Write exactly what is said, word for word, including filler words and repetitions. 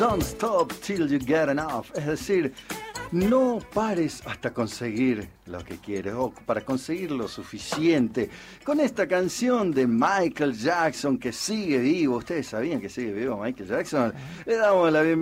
Don't stop till you get enough. Es decir, no pares hasta conseguir lo que quieres o para conseguir lo suficiente. Con esta canción de Michael Jackson que sigue vivo. ¿Ustedes sabían que sigue vivo Michael Jackson? Le damos la bienvenida